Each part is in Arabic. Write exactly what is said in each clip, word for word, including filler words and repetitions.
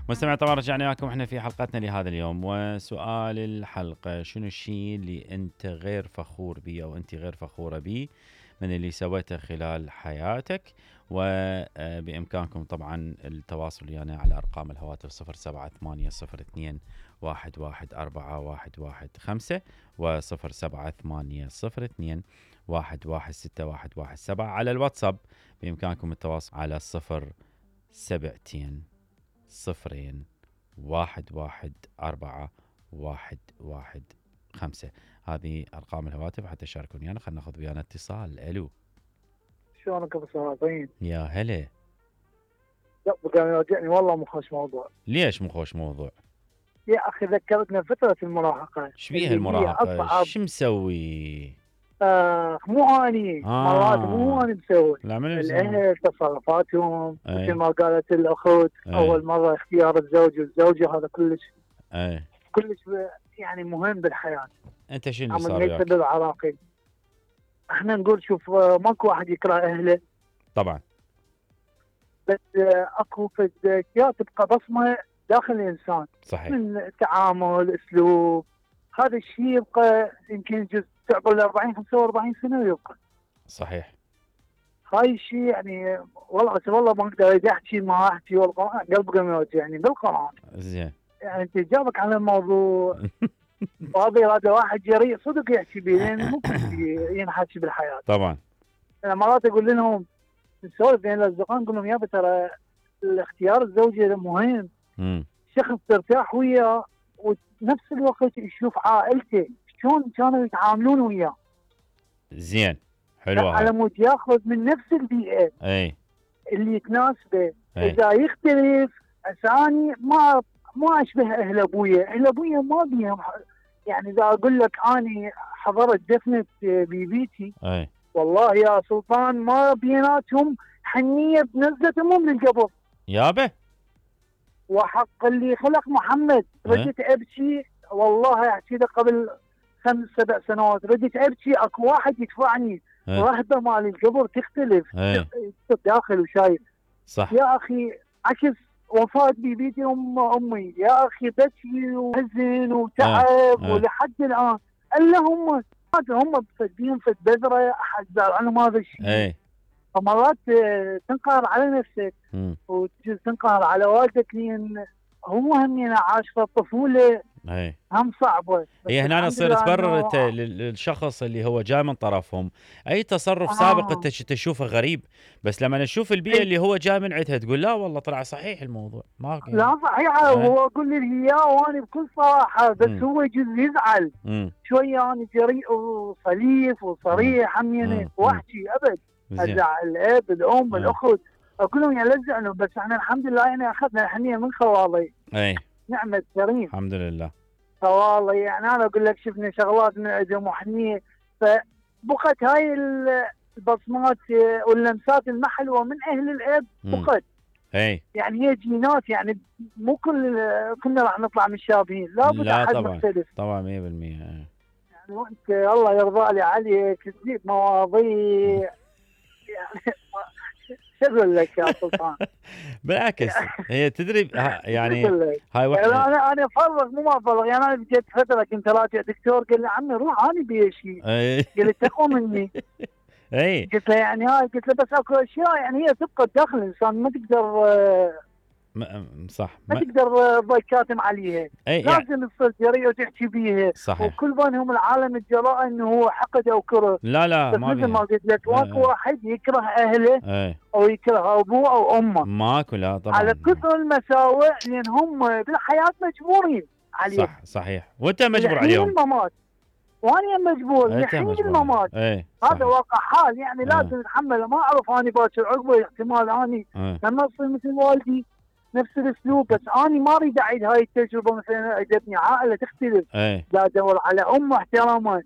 مستمع طبعا رجعنا لكم احنا في حلقتنا لهذا اليوم، وسؤال الحلقة: شنو الشيء اللي انت غير فخور به او انت غير فخورة به من اللي سويته خلال حياتك؟ وبإمكانكم طبعا التواصل ويانا على أرقام الهواتف صفر سبعة ثمانية صفر اثنين واحد واحد أربعة واحد واحد خمسة وصفر سبعة ثمانية صفر اثنين واحد واحد ستة واحد واحد سبعة. على الواتساب بإمكانكم التواصل على صفر سبعتين صفرين واحد واحد أربعة واحد واحد خمسة. هذه أرقام الهواتف حتى تشاركون ويانا. خلنا ناخذ ويانا اتصال. ألو، شلونك ابو سلاطين؟ يا هلا. لا بقى يواجهني والله مو خوش موضوع. ليش مو خوش موضوع؟ يا اخي ذكرتنا فتره المراهقه. ايش بيها المراهقة؟ شو مسوي؟ آه مو اني آه. مرات مو اني مسوي. لا من الاهل تصرفاتهم أي. مثل ما قالت الاخوت أي. اول مره اختيار الزوج والزوجه، هذا كلش اي كلش يعني مهم بالحياه. انت شنو اللي صار عمل وياك؟ يسبب عراقيل. احنا نقول شوف آه، ماكو واحد يكره اهله، طبعا بس آه، اكو فد اشياء تبقى بصمه داخل الانسان صحيح. من تعامل اسلوب. هذا الشيء يبقى يمكن جزء تعبر ال أربعين خمسة وأربعين سنه ويبقى. صحيح. هاي الشيء يعني والله بس والله ما اقدر احكي ما احكي والله قلب قميص يعني بالقران. زين. يعني انت جابك على الموضوع وهذا هذا واحد جريء صدق يحكي به، لان مو كل شيء ينحكي بالحياه. طبعا انا مرات اقول لهم نسولف بين الاصدقاء نقول لهم يابا ترى الاختيار الزوجي مهم. امم شخص ترتاح وياه ونفس الوقت يشوف عائلته شلون كانوا يتعاملون وياه. زين حلوة على هاي. مود ياخذ من نفس البيئه اي اللي تناسبه. أي. اذا يختلف اساني ما ما اشبه اهل ابويا، اهل ابويا ما بيهم. يعني اذا اقول لك اني حضرت دفنه بيبيتي اي والله يا سلطان ما بيناتهم حنيه بنزله امهم من القبر. يابا وحق اللي خلق محمد ردت ابكي والله احكي لك قبل خمس سبع سنوات ردت ابكي اكو واحد يدفعني رهبه مال القبر تختلف داخل وشايف. صح يا اخي عكس وفاه بيبيتي ام امي يا اخي بكي وحزن وتعب أه. ولحد الان الا هم هم بفديهم فد بذره احد زار عنهم هذا الشيء. اي فمرات تنقهر على نفسك وتنقهر على والدك لان هو همين عاش في الطفوله اي هم صعبه. هي هنا تصير تبرر انت للشخص اللي هو جاي من طرفهم اي تصرف آه. سابق انت تشوفه غريب، بس لما نشوف البيئه اللي هو جاي من عندها تقول لا والله طلع صحيح الموضوع ما يعني. لا صحيح آه. هو اقول لي اياه وانا بكل صراحه بس م. هو يجوز يزعل شويه. انا جريء وصليف وصريح همينه واحكي ابد ازعل الاب الام آه. الاخت اقول لهم يلزعنوا. بس احنا الحمد لله يعني اخذنا الحنيه من خوالي. اي نعمه كريم الحمد لله. والله يعني انا اقول لك شفنا شغلات من عندهم وحنيه فبقت هاي البصمات واللمسات المحلوه من اهل الاب بقت. اي يعني هي جينات يعني مو كل كنا راح نطلع مشابهين لابد لا احد طبعا مختلف طبعا مية بالمية. يعني وانت الله يرضى لي عليك تجيب مواضيع يعني شو اقول لك يا سلطان. بالعكس هي تدري يعني هاي واحد يعني انا انا افرغ مو ما افرغ. يعني انا جيت فتره كنت راجع دكتور قال لي عمي روح انا بي شيء. قال لي تقوى مني. اي قلت له يعني هاي قلت له بس اكو اشياء يعني هي تبقى داخل الانسان ما تقدر م- صح ما, ما تقدر تضل كاتم عليها. لازم تصير جريء وتحكي بيها. صحيح. وكل بينهم العالم الجراء انه هو حقد او كره. لا لا بس ما مثل ما قلت لك واكو واحد يكره اهله اي. او يكره ابوه او امه. ماكو لا طبعا على كثر المساوئ لان هم بالحياه مجبورين عليه. صح صحيح وانت مجبور عليهم. الممات وانا مجبور لحين الممات. هذا واقع حال يعني لازم نتحمله. ما اعرف اني باكر عقبه احتمال اني لما اصير مثل والدي نفس الاسلوب. بس اني ما اريد اعيد هاي التجربه. مثلا اجتني عائله تختلف لا ادور على ام محترمه.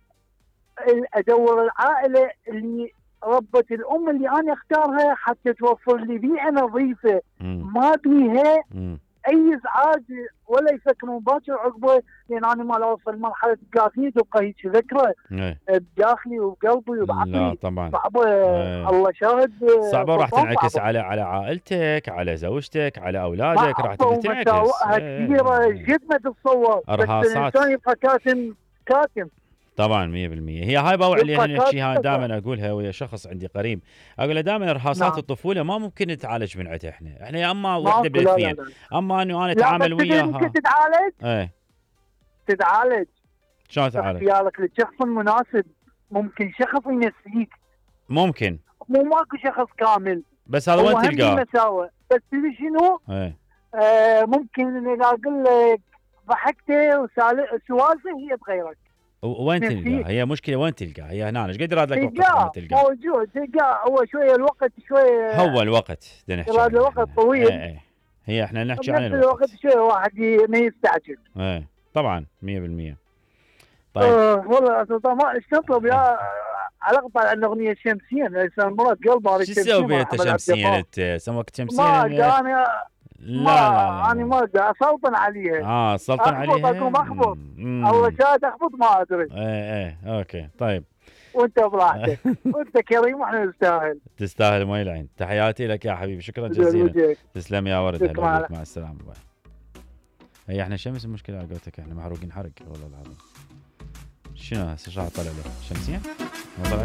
ادور العائله اللي ربت الام اللي انا اختارها حتى توفر لي بيئه نظيفه ما بيها اي ازعاج ولا يفكرون باكر عقبه، لان انا ما اوصل مرحله قاسيه تبقى هيك ذكرى بداخلي وبقلبي وبعقلي. لا طبعا صعبه. ايه. الله شاهد صعبه، راح تنعكس على على عائلتك، على زوجتك، على اولادك، راح تنعكس. مساوئها كبيره جد ما تتصور. بس الانسان يبقى كاتم كاتم طبعا مية بالمية. هي هاي باوع عليها الشيء، هاي دائما اقولها ويا شخص عندي قريب، اقول له دائما ارهاصات نعم. الطفوله ما ممكن نتعالج من عندها احنا، احنا يا اما وحده بالاثنين، اما انه انا اتعامل وياها. ممكن تتعالج؟ ايه تتعالج. شلون تتعالج؟ اختيارك للشخص المناسب. ممكن شخص ينسيك، ممكن مو ماكو شخص كامل، بس هذا وين تلقاه؟ مساوئ. بس تدري شنو؟ ايه آه ممكن اذا اقول لك ضحكته وسوالفه هي تغيرك. وين تلقاه؟ هي مشكله وين تلقاه؟ هي هنا ايش قد يراد لك وقت تلقاه؟ موجود تلقاه، هو شويه الوقت شويه، هو الوقت بدنا نحكي عنه الوقت طويل. ايه ايه. هي احنا نحكي عن الوقت الوقت شويه واحد ما يستعجل. ايه طبعا مية بالمية. طيب آه والله يا سلطان ما ايش تطلب يا على قطع الاغنيه الشمسيه، الانسان مرات قلبه شو تسوي بيها شمسيه انت؟ سموك شمسيه؟ ما انا لا لا انا ما ادري اسلطن عليها. اه سلطن عليها. اقوم اخبط او شاد اخبط ما ادري. ايه ايه اوكي طيب. وانت براحتك. وانت كريم واحنا نستاهل. تستاهل ما يلعن. تحياتي لك يا حبيبي، شكرا جزيلا. تسلم يا ورد. هلا مع السلامه. باي. هي احنا شمس المشكله على قولتك، احنا محروقين حرق والله العظيم. شنو هسه شو طلع له؟ شمسيه؟ ما طلع